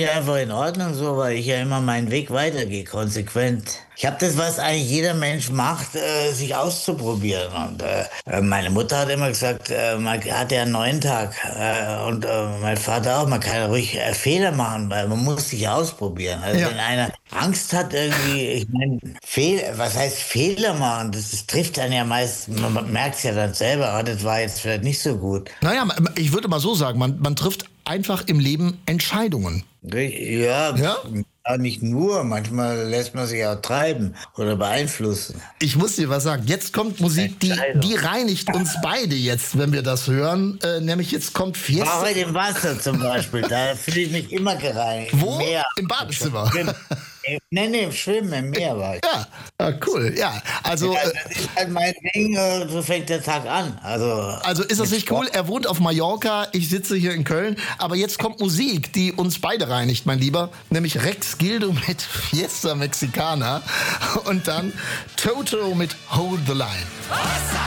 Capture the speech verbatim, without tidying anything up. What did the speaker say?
ich einfach in Ordnung so, weil ich ja immer meinen Weg weitergehe, konsequent. Ich habe das, was eigentlich jeder Mensch macht, äh, sich auszuprobieren. Und äh, meine Mutter hat immer gesagt, äh, man hat ja einen neuen Tag. Äh, und äh, mein Vater auch, man kann ruhig äh, Fehler machen, weil man muss sich ausprobieren. Also Ja. wenn einer Angst hat irgendwie, ich meine, Fehl, was heißt Fehler machen? Das, das trifft dann ja meist, man merkt es ja dann selber, oh, das war jetzt vielleicht nicht so gut. Naja, ich würde mal so sagen, man, man trifft einfach im Leben Entscheidungen. Ja, Ja? ja, nicht nur, manchmal lässt man sich auch treiben oder beeinflussen. Ich muss dir was sagen. Jetzt kommt Musik, die, die reinigt uns beide jetzt, wenn wir das hören. Äh, nämlich jetzt kommt Fiesta. Auch im Wasser zum Beispiel, da fühle ich mich immer gereinigt. Wo? Im Meer. Im Badezimmer. Nee, nee, im Schwimmen, im Meer war ich. Ja, ah, cool. Ja, also, Ja, äh, das ist halt mein Ding, äh, so fängt der Tag an. Also, also ist das nicht cool? Er wohnt auf Mallorca, ich sitze hier in Köln. Aber jetzt kommt Musik, die uns beide reinigt, mein Lieber. Nämlich Rex Gildo mit Fiesta Mexicana und dann Toto mit Hold the Line.